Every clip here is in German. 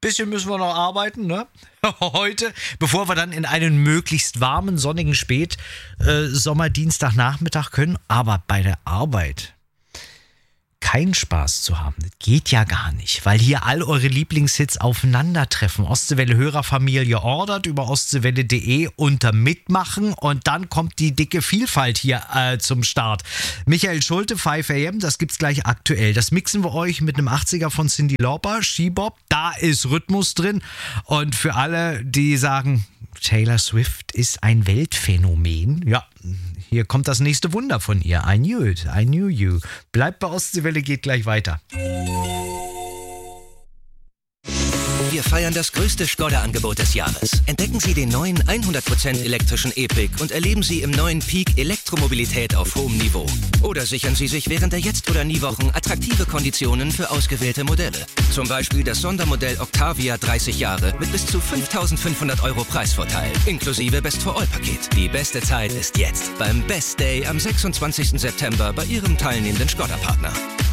Bisschen müssen wir noch arbeiten, ne? Heute, bevor wir dann in einen möglichst warmen, sonnigen Sommerdienstagnachmittag können. Aber bei der Arbeit keinen Spaß zu haben, das geht ja gar nicht, weil hier all eure Lieblingshits aufeinandertreffen. Ostseewelle Hörerfamilie ordert über ostseewelle.de unter Mitmachen und dann kommt die dicke Vielfalt hier zum Start. Michael Schulte, 5 AM, das gibt's gleich aktuell. Das mixen wir euch mit einem 80er von Cyndi Lauper, She-Bop, da ist Rhythmus drin und für alle, die sagen, Taylor Swift ist ein Weltphänomen, ja, hier kommt das nächste Wunder von ihr. I knew it, I knew you. Bleibt bei Ostseewelle, geht gleich weiter. Wir feiern das größte Skoda-Angebot des Jahres. Entdecken Sie den neuen 100% elektrischen E-Pick und erleben Sie im neuen Peak Elektromobilität auf hohem Niveau. Oder sichern Sie sich während der Jetzt- oder Nie-Wochen attraktive Konditionen für ausgewählte Modelle. Zum Beispiel das Sondermodell Octavia 30 Jahre mit bis zu 5.500 € Preisvorteil, inklusive Best-for-All-Paket. Die beste Zeit ist jetzt beim Best Day am 26. September bei Ihrem teilnehmenden Skoda-Partner.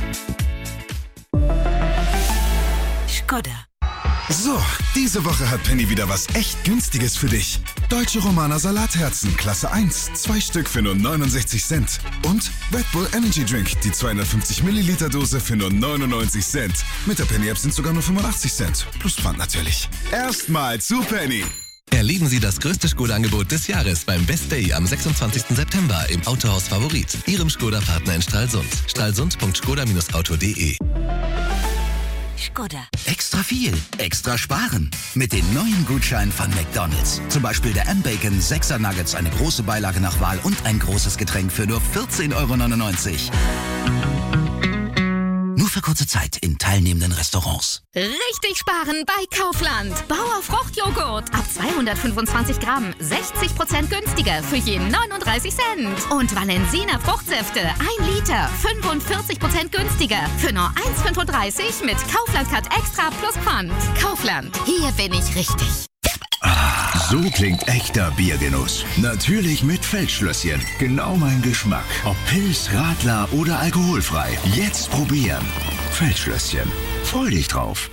Skoda. So, diese Woche hat Penny wieder was echt Günstiges für dich. Deutsche Romaner Salatherzen, Klasse 1, 2 Stück für nur 69 Cent. Und Red Bull Energy Drink, die 250 Milliliter Dose für nur 99 Cent. Mit der Penny App sind sogar nur 85 Cent. Plus Pfand natürlich. Erstmal zu Penny. Erleben Sie das größte Skoda-Angebot des Jahres beim Best Day am 26. September im Autohaus Favorit, Ihrem Skoda-Partner in Stralsund. stralsund.skoda-auto.de. Skoda. Extra viel, extra sparen. Mit den neuen Gutscheinen von McDonald's. Zum Beispiel der M-Bacon 6er Nuggets, eine große Beilage nach Wahl und ein großes Getränk für nur 14,99 €. Nur für kurze Zeit in teilnehmenden Restaurants. Richtig sparen bei Kaufland. Bauer Fruchtjoghurt ab 225 Gramm, 60% günstiger für je 39 Cent. Und Valensina Fruchtsäfte, 1 Liter, 45% günstiger für nur 1,35 mit Kaufland-Card Extra plus Pfand. Kaufland, hier bin ich richtig. So klingt echter Biergenuss. Natürlich mit Feldschlösschen. Genau mein Geschmack. Ob Pils, Radler oder alkoholfrei. Jetzt probieren. Feldschlösschen. Freu dich drauf.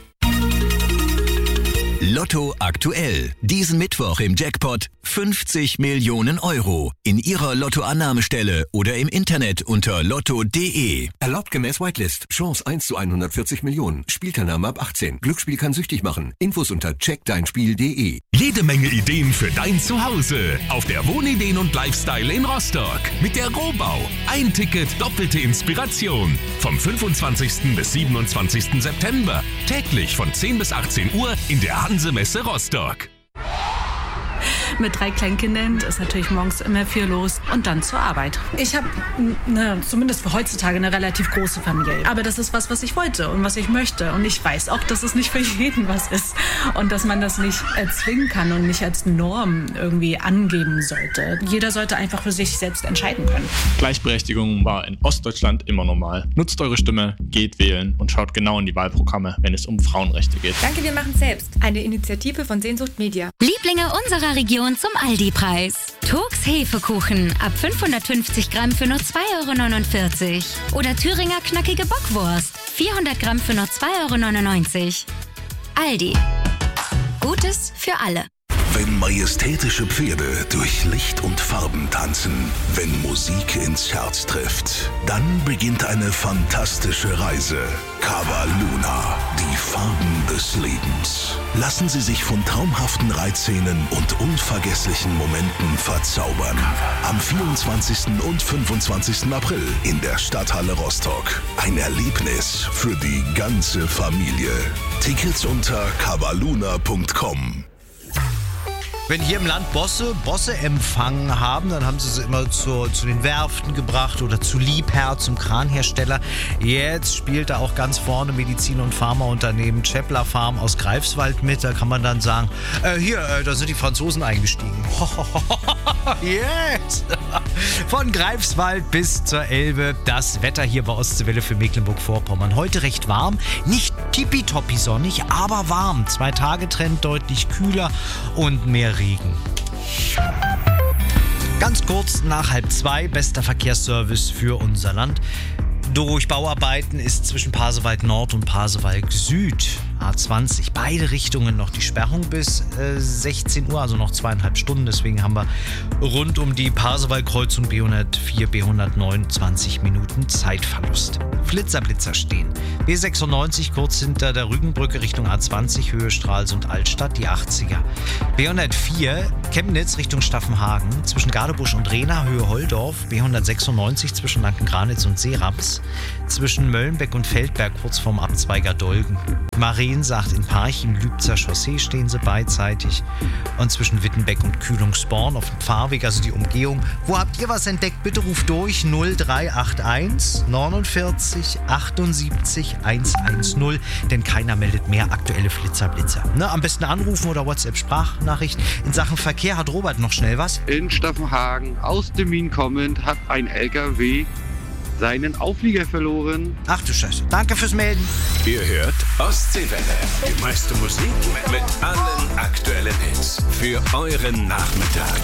Lotto aktuell. Diesen Mittwoch im Jackpot 50 Millionen €. In Ihrer Lottoannahmestelle oder im Internet unter lotto.de. Erlaubt gemäß Whitelist. Chance 1 zu 140 Millionen. Spielteilnahme ab 18. Glücksspiel kann süchtig machen. Infos unter checkdeinspiel.de. Jede Menge Ideen für dein Zuhause. Auf der Wohnideen und Lifestyle in Rostock. Mit der Rohbau. Ein Ticket, doppelte Inspiration. Vom 25. bis 27. September. Täglich von 10 bis 18 Uhr in der Hanse-Messe Rostock. Mit 3 Kleinkindern ist natürlich morgens immer viel los und dann zur Arbeit. Ich habe zumindest für heutzutage eine relativ große Familie. Aber das ist was ich wollte und was ich möchte. Und ich weiß auch, dass es nicht für jeden was ist. Und dass man das nicht erzwingen kann und nicht als Norm irgendwie angeben sollte. Jeder sollte einfach für sich selbst entscheiden können. Gleichberechtigung war in Ostdeutschland immer normal. Nutzt eure Stimme, geht wählen und schaut genau in die Wahlprogramme, wenn es um Frauenrechte geht. Danke, wir machen selbst. Eine Initiative von Sehnsucht Media. Lieblinge unserer Region zum Aldi-Preis. Turks Hefekuchen ab 550 Gramm für nur 2,49 €. Oder Thüringer knackige Bockwurst, 400 Gramm für nur 2,99 €. Aldi. Gutes für alle. Wenn majestätische Pferde durch Licht und Farben tanzen, wenn Musik ins Herz trifft, dann beginnt eine fantastische Reise. Cava Luna, die Farben des Lebens. Lassen Sie sich von traumhaften Reitszenen und unvergesslichen Momenten verzaubern. Am 24. und 25. April in der Stadthalle Rostock. Ein Erlebnis für die ganze Familie. Tickets unter cavaluna.com. Wenn hier im Land Bosse empfangen haben, dann haben sie sie immer zu den Werften gebracht oder zu Liebherr, zum Kranhersteller. Jetzt spielt da auch ganz vorne Medizin- und Pharmaunternehmen Chepler Farm aus Greifswald mit. Da kann man dann sagen, da sind die Franzosen eingestiegen. Yes! Von Greifswald bis zur Elbe. Das Wetter hier bei Ostseewelle für Mecklenburg-Vorpommern. Heute recht warm, nicht tippitoppi sonnig, aber warm. 2-Tage-Trend deutlich kühler und mehr Regen. Ganz kurz nach 1:30, bester Verkehrsservice für unser Land. Durch Bauarbeiten ist zwischen Pasewalk Nord und Pasewalk Süd A20. Beide Richtungen noch die Sperrung bis 16 Uhr, also noch 2,5 Stunden. Deswegen haben wir rund um die Pasewalk-Kreuzung B104, B109 20 Minuten Zeitverlust. Flitzer stehen. B96 kurz hinter der Rügenbrücke Richtung A20, Höhe Stralsund Altstadt, die 80er. B104 Chemnitz Richtung Staffenhagen, zwischen Gadebusch und Rehna, Höhe Holdorf. B196 zwischen Lanken-Granitz und Seeraps, zwischen Möllenbeck und Feldberg kurz vorm Abzweiger Dolgen. Maren sagt, in Parchim, Lübzer Chaussee stehen sie beidseitig. Und zwischen Wittenbeck und Kühlungsborn auf dem Fahrweg, also die Umgehung. Wo habt ihr was entdeckt? Bitte ruft durch 0381 49 78 110, denn keiner meldet mehr aktuelle Flitzer. Ne, am besten anrufen oder WhatsApp-Sprachnachricht. In Sachen Verkehr hat Robert noch schnell was. In Staffenhagen, aus dem Min kommend, hat ein LKW seinen Auflieger verloren. Ach du Scheiße. Danke fürs Melden. Ihr hört Ostseewelle. Die meiste Musik mit allen aktuellen Hits. Für euren Nachmittag.